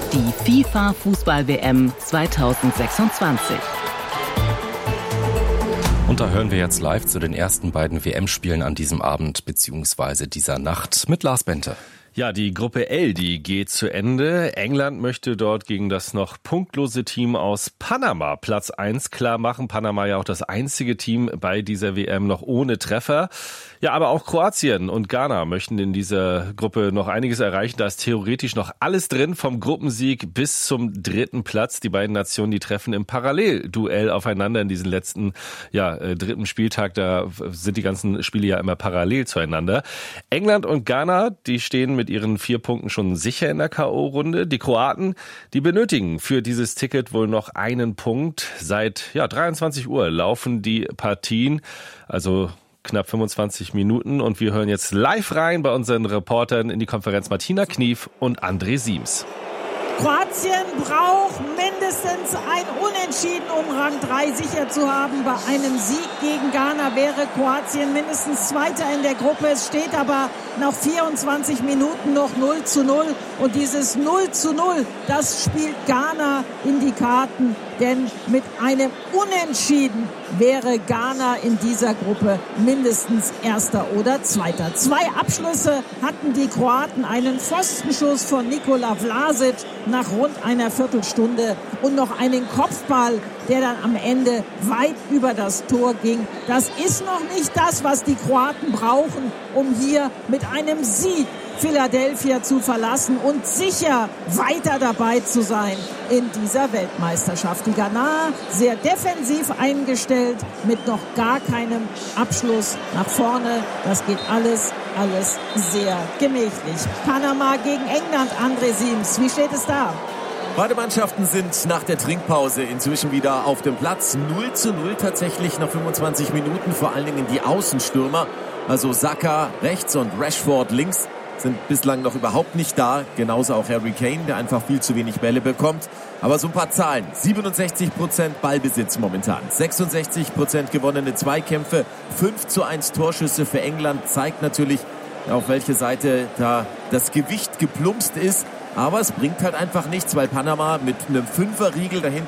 Die FIFA-Fußball-WM 2026. Und da hören wir jetzt live zu den ersten beiden WM-Spielen an diesem Abend bzw. dieser Nacht mit Lars Bente. Ja, die Gruppe L, die geht zu Ende. England möchte dort gegen das noch punktlose Team aus Panama Platz 1 klar machen. Panama ja auch das einzige Team bei dieser WM noch ohne Treffer. Ja, aber auch Kroatien und Ghana möchten in dieser Gruppe noch einiges erreichen. Da ist theoretisch noch alles drin, vom Gruppensieg bis zum 3. Platz. Die beiden Nationen, die treffen im Parallelduell aufeinander in diesem letzten, dritten Spieltag. Da sind die ganzen Spiele ja immer parallel zueinander. England und Ghana, die stehen mit ihren 4 Punkten schon sicher in der K.O.-Runde. Die Kroaten, die benötigen für dieses Ticket wohl noch einen Punkt. Seit 23 Uhr laufen die Partien, also knapp 25 Minuten. Und wir hören jetzt live rein bei unseren Reportern in die Konferenz Martina Knief und André Siems. Kroatien braucht mindestens ein Unentschieden, um Rang 3 sicher zu haben. Bei einem Sieg gegen Ghana wäre Kroatien mindestens Zweiter in der Gruppe. Es steht aber nach 24 Minuten noch 0:0. Und dieses 0:0, das spielt Ghana in die Karten. Denn mit einem Unentschieden wäre Ghana in dieser Gruppe mindestens Erster oder Zweiter. 2 Abschlüsse hatten die Kroaten. Einen Pfostenschuss von Nikola Vlasic nach rund einer Viertelstunde und noch einen Kopfball, der dann am Ende weit über das Tor ging. Das ist noch nicht das, was die Kroaten brauchen, um hier mit einem Sieg Philadelphia zu verlassen und sicher weiter dabei zu sein in dieser Weltmeisterschaft. Die Ghanaer sehr defensiv eingestellt, mit noch gar keinem Abschluss nach vorne. Das geht alles sehr gemächlich. Panama gegen England, André Siems. Wie steht es da? Beide Mannschaften sind nach der Trinkpause inzwischen wieder auf dem Platz. 0:0 tatsächlich nach 25 Minuten, vor allen Dingen die Außenstürmer, also Saka rechts und Rashford links, sind bislang noch überhaupt nicht da. Genauso auch Harry Kane, der einfach viel zu wenig Bälle bekommt. Aber so ein paar Zahlen. 67% Ballbesitz momentan. 66% gewonnene Zweikämpfe. 5:1 Torschüsse für England. Zeigt natürlich, auf welche Seite da das Gewicht geplumpst ist. Aber es bringt halt einfach nichts, weil Panama mit einem 5er-Riegel dahinter